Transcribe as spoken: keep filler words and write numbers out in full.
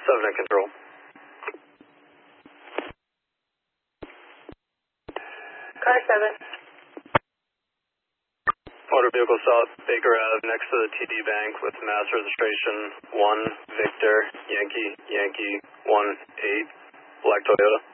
seven at control. Car seven. Motor vehicle south Baker Ave next to the T D Bank with mass registration one Victor Yankee Yankee one eight, black Toyota.